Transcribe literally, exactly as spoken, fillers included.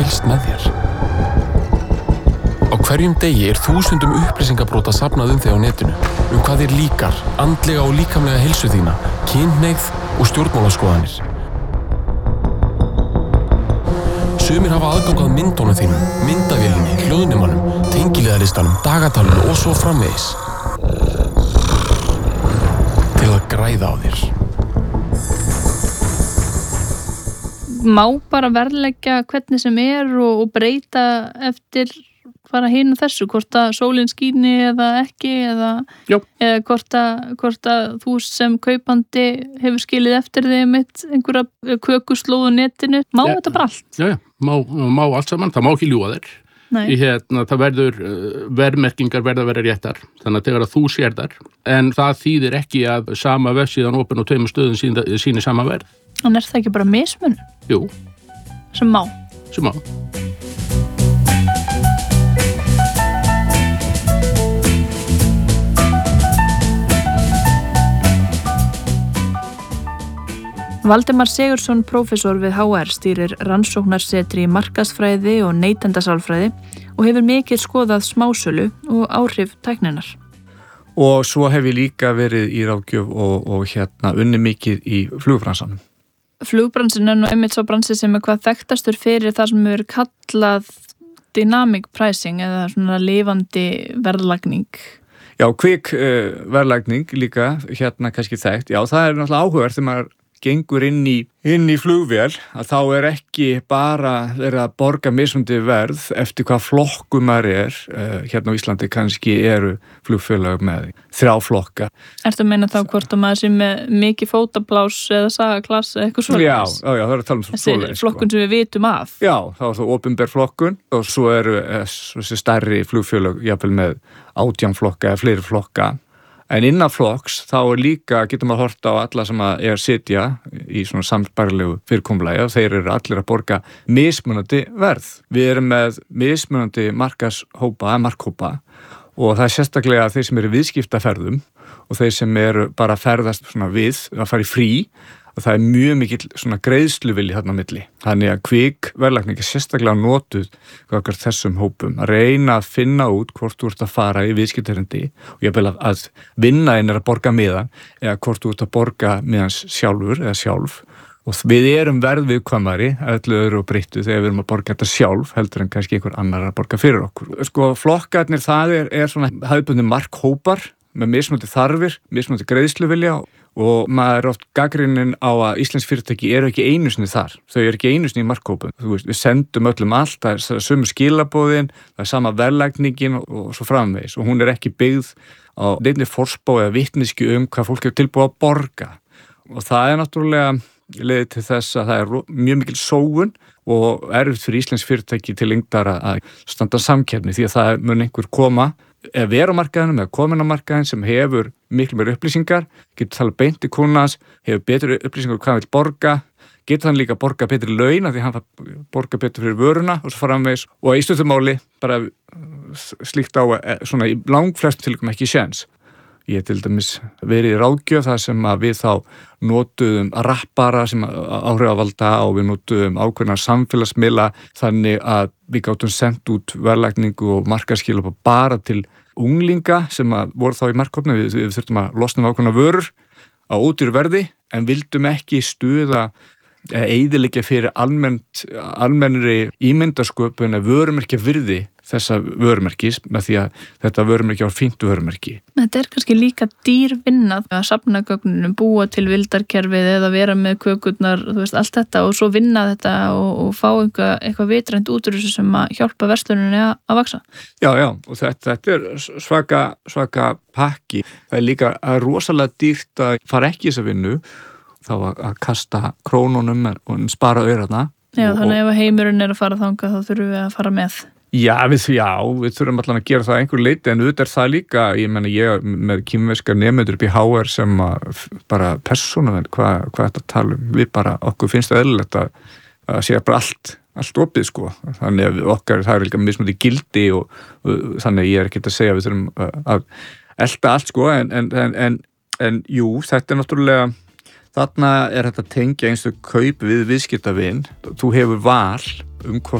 fylgst með þér. Á hverjum degi er þúsundum upplýsingabrota safnað um þig á netinu, um hvað þér líkar, andlega og líkamlega heilsu þína, kynhneigð og stjórnmálaskoðanir. Sumir hafa aðgang að myndunum þínum, myndavélinni, hljóðnemanum, tengiliðarlistanum, dagatalinu og svo framvegis. Til að græða á þér. Má bara verðleggja hvernig sem er og, og breyta eftir bara hinu þessu, hvort að sólin skíni eða ekki, eða, eða hvort, að, hvort að þú sem kaupandi hefur skilið eftir þig mitt einhverja kökuslóð á netinu. Má ja, þetta bara allt? Já, já, má, má allt saman, það má ekki ljúga þér. Í hérna, það verður, verðmerkingar verða að vera réttar, þannig að þegar að þú sér þar, en það þýðir ekki að sama vefsíðan opin og tveimur stöðum síni, síni sama verð. En er það ekki bara mismun? Jú. Sem má? Sem má. Valdimar Sigurðsson, prófessor við H R, stýrir rannsóknarsetri í markaðsfræði og neytendasálfræði og hefur mikið skoðað smásölu og áhrif tækninnar. Og svo hef ég líka verið í ráðgjöf og, og hérna unni mikið í flugbransanum. Flugbransin er nú einmitt svo bransi sem er hvað þekktastur fyrir það sem er kallað dynamic pricing eða svona lifandi verðlagning. Já, kvik uh, verðlagning líka hérna kannski þekkt. Já, það er náttúrulega áhugavert þegar maður gengur inn í, inn í flugvél að þá er ekki bara verið að borga mismundi verð eftir hvað flokku maður er. Uh, hérna á Íslandi kannski eru flugfélög með þrjá flokka. Ertu að meina þá hvort að maður sé með mikið fótablás eða sagaklass eða eitthvað svona? Já, já, já, það er að tala um svoleiðis. Þessi flokkun sem við vitum af. Já, þá er það opinber flokkun og svo eru þessi stærri flugfélög jafnvel með átján flokka eða fleiri flokka. En innan flokks þá er líka, getur maður hort á alla sem að er sitja í svona samsparlegu fyrirkomulagi og þeir eru allir að borga mismunandi verð. Við erum með mismunandi markashópa, markhópa og það er sérstaklega þeir sem eru viðskiptaferðum og þeir sem eru bara að ferðast svona við, að fara í frí og það er mjög mikill svona greiðsluvilji þarna á milli. Þannig að kvik verðlagning er sérstaklega notuð okkar þessum hópum að reyna að finna út hvort þú ert að fara í viðskiptaferðindi og ég vil að, að vinna inn er að borga miðan eða hvort þú ert að borga miðans sjálfur eða sjálf og við erum verðviðkvæmari öllu öðru og breyttu þegar við erum að borga þetta sjálf heldur en kannski einhver annar að borga fyrir okkur. Sko flokkarnir það er, er svona hefðbundin markhópar með mismunandi þarfir, mismunandi greiðsluvilja og maður er oft gagnrýninn á að íslensk fyrirtæki eru ekki einu sinni þar. Þau eru ekki einu sinni í markhópum. Þú veist, við sendum öllum allt, það er sömu skilabóðin, það er sama verðlagningin og, og svo framvegis og hún er ekki byggð á neinni forspá eða vitneskju um hvað fólk hefur tilbúið að borga. Og það er náttúrulega leiðið til þess að það er mjög mikil sóun og erfitt fyrir íslensk fyrirtæki til lengdar að standa samkeppni því að það mun einhver koma eða vera á markaðinum eða komin á markaðin sem hefur miklu meira upplýsingar, getur talað beint í kúnnans, hefur betur upplýsingar hvað hann vil borga, getur hann líka borga betri laun af því hann borga betur fyrir vöruna og svo framvegis og í stuttumáli bara slíkt á svona í langflestum tilvikum ekki séns. Ég til dæmis verið í ráðgjöf þar sem að við þá notuðum rappara sem áhrifavalda og við notuðum ákveðna samfélagsmiðla þannig að við gátum sendt út verðlagningu og markaðsskilabóð bara til unglinga sem að voru þá í markhópnum. Við, við þurftum að losna um ákveðna vörur á ódýru verði en vildum ekki stuða eða eyðileggja fyrir almennt, almennri ímyndarsköpun eða vörumerkja virði þessa vörumerkis með því að þetta vörumerki var fínt vörumerki. Þetta er kannski líka dýr vinnað að safna gögnunum, búa til vildarkerfið eða vera með kökurnar, þú veist, allt þetta og svo vinna þetta og, og fá eitthvað, eitthvað vitrænt út úr þessu sem að hjálpa versluninni að, að vaksa. Já, já, og þetta, þetta er svaka, svaka pakki. Það er líka rosalega dýrt að fara ekki í þessa vinnu þá að, að kasta krónunum og spara aurana. Já, og, þannig ef heimurinn er að fara þangað þá þurfum við að fara með. Já, við, já, við þurfum allan að gera það einhver leiti en auðvitað er það líka, ég menna ég með kínverskar nemendur upp í H R sem að bara persónuvernd, hvað, hvað þetta tala um, við bara, okkur finnst það eðlilegt að, að sé bara allt, allt opið sko, þannig að okkar það er líka mismundi gildi og, og þannig að ég er ekki að segja að við þurfum að, að elta allt sko, en, en, en, en, en jú, þetta er náttúrulega, þarna er þetta tengja einstu kaup við viðskiptavin, þú hefur val um hvort